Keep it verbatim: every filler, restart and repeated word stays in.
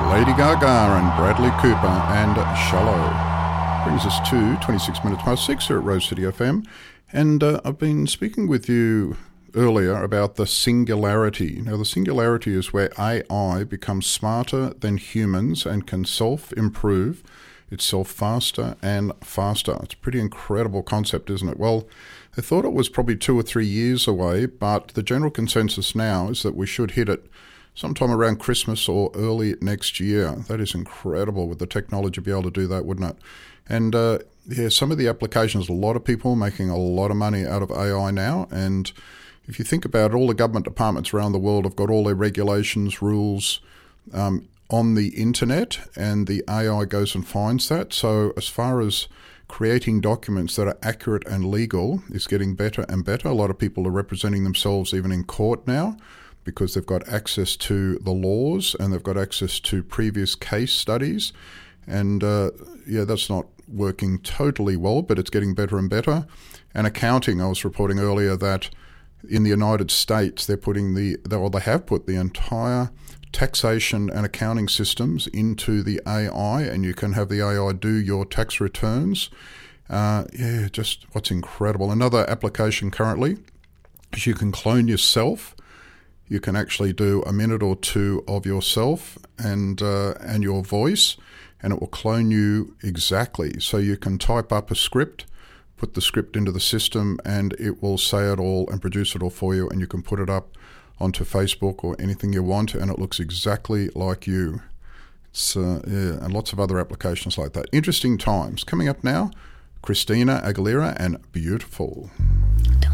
Lady Gaga and Bradley Cooper and Shallow. Brings us to twenty-six minutes past six here at Rose City F M. And uh, I've been speaking with you earlier about the singularity. Now, the singularity is where A I becomes smarter than humans and can self-improve itself faster and faster. It's a pretty incredible concept, isn't it? Well, I thought it was probably two or three years away, but the general consensus now is that we should hit it sometime around Christmas or early next year. That is incredible with the technology to be able to do that, wouldn't it? And uh, yeah, some of the applications, a lot of people making a lot of money out of A I now. And if you think about it, all the government departments around the world have got all their regulations, rules um, on the internet, and the A I goes and finds that. So as far as creating documents that are accurate and legal is getting better and better. A lot of people are representing themselves even in court now because they've got access to the laws and they've got access to previous case studies. And uh, yeah, that's not working totally well, but it's getting better and better. And accounting, I was reporting earlier that in the United States, they're putting the, or they have put the entire taxation and accounting systems into the A I, and you can have the A I do your tax returns. Uh, yeah, just what's incredible. Another application currently is you can clone yourself. You can actually do a minute or two of yourself and uh, and your voice, and it will clone you exactly. So you can type up a script, put the script into the system, and it will say it all and produce it all for you, and you can put it up onto Facebook or anything you want, and it looks exactly like you. It's uh, yeah, and lots of other applications like that. Interesting times. Coming up now, Christina Aguilera and Beautiful.